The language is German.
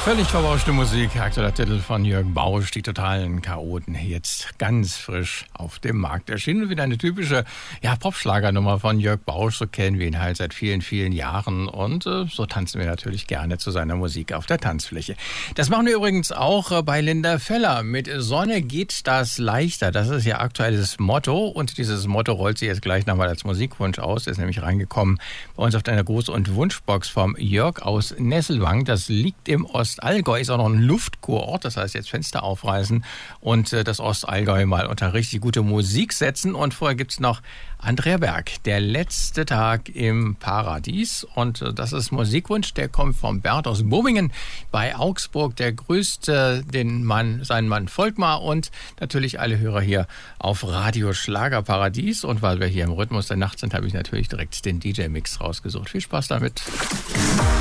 Völlig verbauschte Musik, aktueller Titel von Jürgen Bausch, die totalen Chaoten, jetzt ganz frisch auf dem Markt erschienen. Wieder eine typische Popschlagernummer von Jörg Bausch, so kennen wir ihn halt seit vielen, vielen Jahren und so tanzen wir natürlich gerne zu seiner Musik auf der Tanzfläche. Das machen wir übrigens auch bei Linda Feller. Mit Sonne geht das leichter, das ist ihr aktuelles Motto und dieses Motto rollt sie jetzt gleich nochmal als Musikwunsch aus, ist nämlich reingekommen bei uns auf deiner Gruß- und Wunschbox vom Jörg aus Nesselwang. Das liegt im Ostallgäu, ist auch noch ein Luftkurort, das heißt jetzt Fenster aufreißen und das Ostallgäu mal unter richtig gute Musik setzen. Und vorher gibt's noch Andrea Berg, der letzte Tag im Paradies. Und das ist Musikwunsch, der kommt vom Bert aus Bobingen bei Augsburg. Der grüßt seinen Mann Volkmar und natürlich alle Hörer hier auf Radio Schlagerparadies. Und weil wir hier im Rhythmus der Nacht sind, habe ich natürlich direkt den DJ-Mix rausgesucht. Viel Spaß damit.